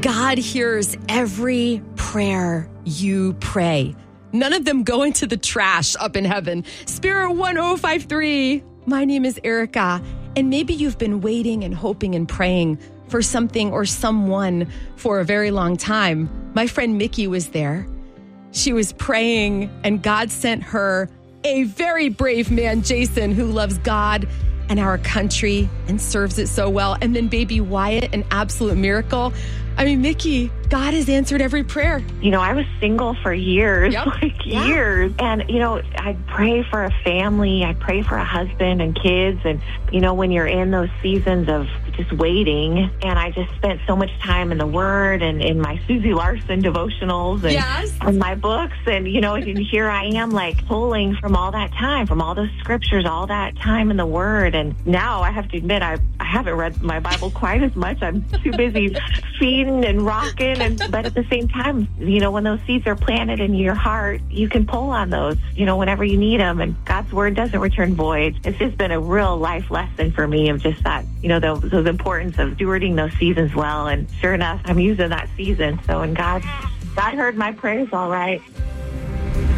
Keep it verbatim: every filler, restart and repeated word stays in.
God hears every prayer you pray. None of them go into the trash up in heaven. Spirit one oh five three. My name is Erica, and maybe you've been waiting and hoping and praying for something or someone for a very long time. My friend Mickey was there. She was praying, and God sent her a very brave man, Jason, who loves God and our country and serves it so well. And then baby Wyatt, an absolute miracle. I mean, Mickey, God has answered every prayer. You know, I was single for years, Yep. like Yeah. years. And, you know, I'd pray for a family. I'd pray for a husband and kids. And, you know, when you're in those seasons of just waiting, and I just spent so much time in the Word and in my Susie Larson devotionals and, Yes. and my books. And, you know, and here I am like pulling from all that time, from all those scriptures, all that time in the Word. And now I have to admit, I, I haven't read my Bible quite as much. I'm too busy feeding and rocking. And, but at the same time, you know, when those seeds are planted in your heart, you can pull on those, you know, whenever you need them. And God's Word doesn't return void. It's just been a real life lesson for me of just that, you know, the, the importance of stewarding those seasons well. And sure enough, I'm using that season. So, and God, God heard my prayers all right.